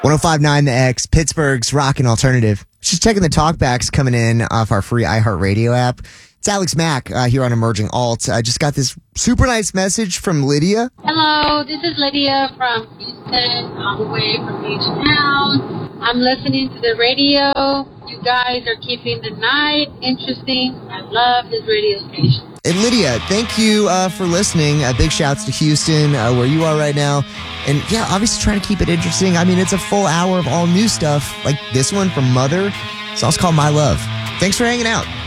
105.9 The X, Pittsburgh's rockin' alternative. Just checking the talkbacks coming in off our free iHeartRadio app. It's Alex Mack here on Emerging Alt. I just got this super nice message from Lydia. Hello, this is Lydia from Houston, all the way from H-Town. I'm listening to the radio. You guys are keeping the night interesting. I love this radio station. And Lydia, thank you for listening. Big shouts to Houston, where you are right now. And yeah, obviously trying to keep it interesting. I mean, it's a full hour of all new stuff, like this one from Mother. It's also called My Love. Thanks for hanging out.